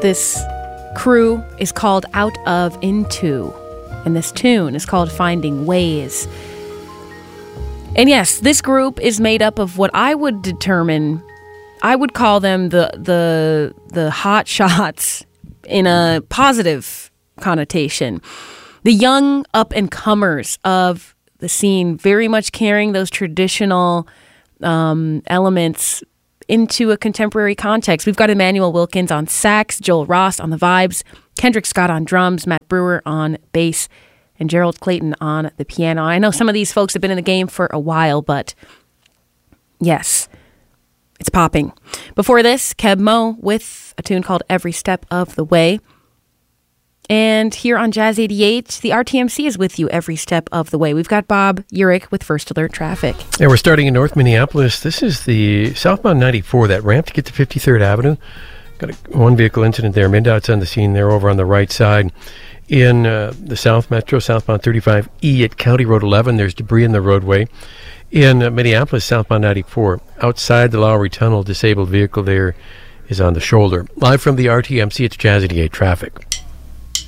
This crew is called Out of Into, and this tune is called Finding Ways. And yes, this group is made up of what I would call them the hot shots in a positive connotation. The young up-and-comers of the scene, very much carrying those traditional elements into a contemporary context. We've got Emmanuel Wilkins on sax, Joel Ross on the vibes, Kendrick Scott on drums, Matt Brewer on bass, and Gerald Clayton on the piano. I know some of these folks have been in the game for a while, but yes, it's popping. Before this, Keb Mo with a tune called Every Step of the Way. And here on Jazz 88, the RTMC is with you every step of the way. We've got Bob Urich with First Alert Traffic. Yeah, we're starting in North Minneapolis. This is the southbound 94, that ramp to get to 53rd Avenue. Got one vehicle incident there. MnDOT's on the scene there over on the right side. In the South Metro, southbound 35E at County Road 11, there's debris in the roadway. In Minneapolis, southbound 94, outside the Lowry Tunnel, disabled vehicle there is on the shoulder. Live from the RTMC, it's Jazz 88 Traffic.